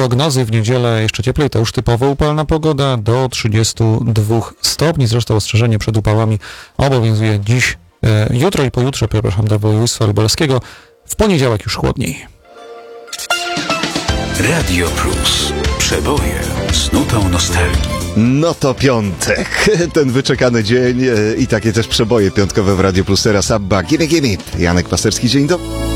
prognozy w niedzielę jeszcze cieplej, to już typowo upalna pogoda do 32 stopni. Zresztą ostrzeżenie przed upałami obowiązuje dziś, jutro i pojutrze, przepraszam, dla województwa lubelskiego. W poniedziałek już chłodniej. Radio Plus. Przeboje z nutą nostalgii. No to piątek, ten wyczekany dzień i takie też przeboje piątkowe w Radio Plus. Teraz Abba, gimme, gimme. Janek Pasterski, dzień dobry.